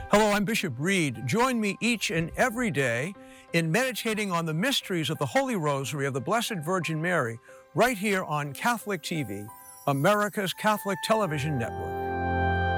Hello, I'm Bishop Reed. Join me each and every day in meditating on the mysteries of the Holy Rosary of the Blessed Virgin Mary right here on Catholic TV, America's Catholic Television Network.